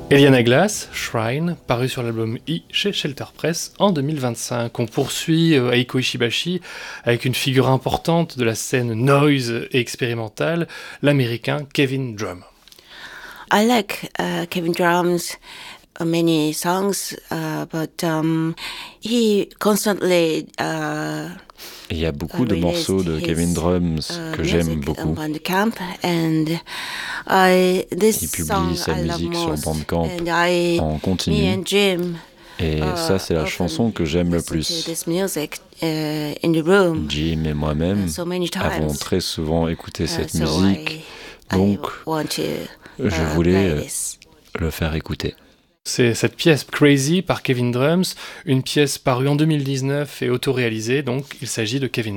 Eliana Glass, Shrine, paru sur l'album I chez Shelter Press en 2025. On poursuit Eiko Ishibashi avec une figure importante de la scène noise et expérimentale, l'américain Kevin Drum. I like Kevin Drum's many songs, but he constantly Il y a beaucoup de morceaux de Kevin Drums que j'aime beaucoup. Il publie sa musique sur Bandcamp en continu. Et ça, c'est la chanson que j'aime le plus. Jim et moi-même avons très souvent écouté cette musique, donc je voulais le faire écouter. C'est cette pièce Crazy par Kevin Drums, une pièce parue en 2019 et autoréalisée, donc il s'agit de Kevin